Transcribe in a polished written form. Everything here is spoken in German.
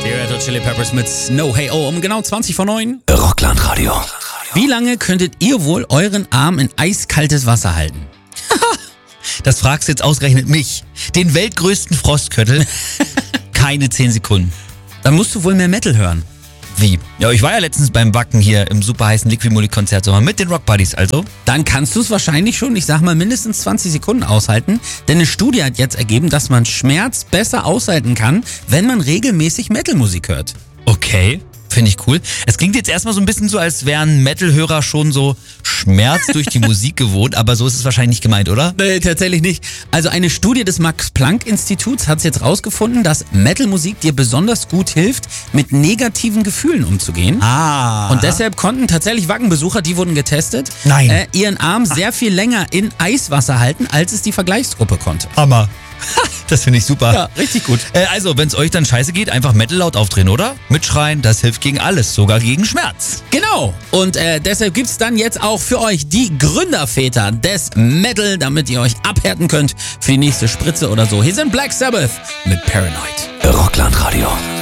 Die Red Hot Chili Peppers mit Snow Hey Oh um genau 20:09. Rockland-Radio. Wie lange könntet ihr wohl euren Arm in eiskaltes Wasser halten? Das fragst du jetzt ausgerechnet mich. Den weltgrößten Frostköttel. Keine 10 Sekunden. Dann musst du wohl mehr Metal hören. Wie? Ja, ich war ja letztens beim Backen hier im super heißen Liquimoli-Konzert mit den Rock Buddies, also. Dann kannst du es wahrscheinlich schon, ich sag mal, mindestens 20 Sekunden aushalten. Denn eine Studie hat jetzt ergeben, dass man Schmerz besser aushalten kann, wenn man regelmäßig Metalmusik hört. Okay, finde ich cool. Es klingt jetzt erstmal so ein bisschen so, als wären Metal-Hörer schon so Schmerz durch die Musik gewohnt, aber so ist es wahrscheinlich nicht gemeint, oder? Nee, tatsächlich nicht. Also eine Studie des Max-Planck-Instituts hat es jetzt rausgefunden, dass Metalmusik dir besonders gut hilft, mit negativen Gefühlen umzugehen. Ah. Und deshalb konnten tatsächlich Wackenbesucher, die wurden getestet, Nein. Ihren Arm sehr viel länger in Eiswasser halten, als es die Vergleichsgruppe konnte. Hammer. Das finde ich super. Ja, richtig gut. Also, wenn es euch dann scheiße geht, einfach Metal laut aufdrehen, oder? Mitschreien, das hilft gegen alles, sogar gegen Schmerz. Genau. Und deshalb gibt's dann jetzt auch für euch die Gründerväter des Metal, damit ihr euch abhärten könnt für die nächste Spritze oder so. Hier sind Black Sabbath mit Paranoid. Rockland-Radio.